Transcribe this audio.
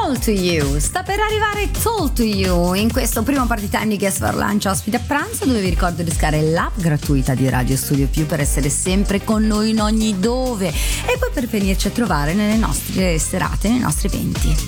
Tall to You. Sta per arrivare Tall to You in questo primo party time di Guest for Lunch ospite a pranzo, dove vi ricordo di scaricare l'app gratuita di Radio Studio Più per essere sempre con noi in ogni dove e poi per venirci a trovare nelle nostre serate, nei nostri eventi.